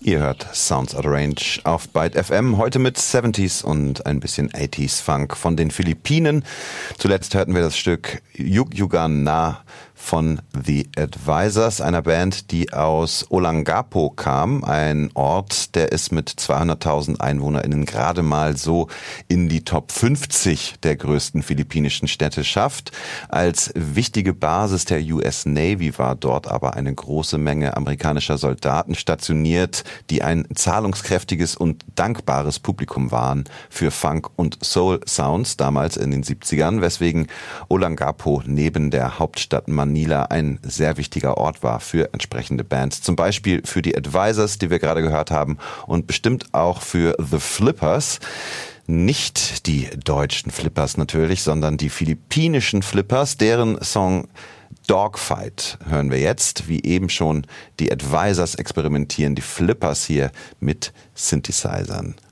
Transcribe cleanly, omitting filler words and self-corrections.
Ihr hört Sounds Out of Range auf Byte FM, heute mit 70s und ein bisschen 80s Funk von den Philippinen. Zuletzt hörten wir das Stück Yug Yugan Na von The Advisors, einer Band, die aus Olongapo kam, ein Ort, der es mit 200.000 EinwohnerInnen gerade mal so in die Top 50 der größten philippinischen Städte schafft. Als wichtige Basis der US Navy war dort aber eine große Menge amerikanischer Soldaten stationiert, die ein zahlungskräftiges und dankbares Publikum waren für Funk- und Soul-Sounds damals in den 70ern, weswegen Olongapo neben der Hauptstadt Manila ein sehr wichtiger Ort war für entsprechende Bands. Zum Beispiel für die Advisors, die wir gerade gehört haben, und bestimmt auch für The Flippers. Nicht die deutschen Flippers natürlich, sondern die philippinischen Flippers, deren Song Dogfight hören wir jetzt. Wie eben schon die Advisors experimentieren die Flippers hier mit Synthesizern.